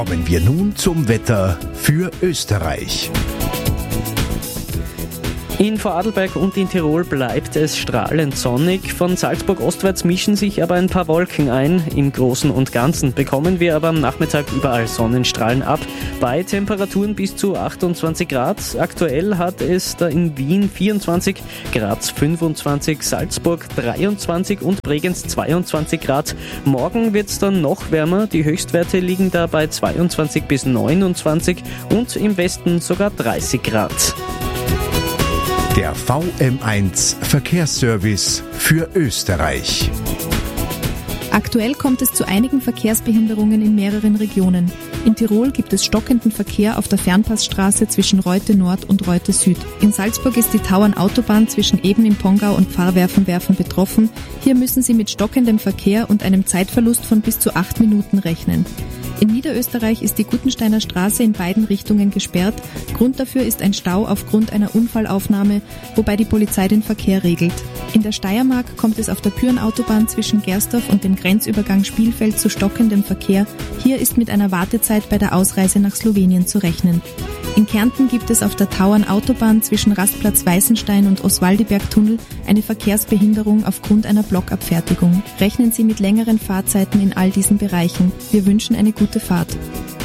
Kommen wir nun zum Wetter für Österreich. In Vorarlberg und in Tirol bleibt es strahlend sonnig. Von Salzburg ostwärts mischen sich aber ein paar Wolken ein. Im Großen und Ganzen bekommen wir aber am Nachmittag überall Sonnenstrahlen ab. Bei Temperaturen bis zu 28 Grad. Aktuell hat es da in Wien 24, Graz 25, Salzburg 23 und Bregenz 22 Grad. Morgen wird es dann noch wärmer. Die Höchstwerte liegen da bei 22 bis 29 und im Westen sogar 30 Grad. Der VM1 Verkehrsservice für Österreich. Aktuell kommt es zu einigen Verkehrsbehinderungen in mehreren Regionen. In Tirol gibt es stockenden Verkehr auf der Fernpassstraße zwischen Reute Nord und Reute Süd. In Salzburg ist die Tauernautobahn zwischen Eben im Pongau und Pfarrwerfenwerfen betroffen. Hier müssen Sie mit stockendem Verkehr und einem Zeitverlust von bis zu 8 Minuten rechnen. In Niederösterreich ist die Gutensteiner Straße in beiden Richtungen gesperrt. Grund dafür ist ein Stau aufgrund einer Unfallaufnahme, wobei die Polizei den Verkehr regelt. In der Steiermark kommt es auf der Pyrenautobahn zwischen Gersdorf und dem Grenzübergang Spielfeld zu stockendem Verkehr. Hier ist mit einer Wartezeit bei der Ausreise nach Slowenien zu rechnen. In Kärnten gibt es auf der Tauernautobahn zwischen Rastplatz Weißenstein und Oswaldiberg-Tunnel eine Verkehrsbehinderung aufgrund einer Blockabfertigung. Rechnen Sie mit längeren Fahrzeiten in all diesen Bereichen. Wir wünschen eine gute Fahrt.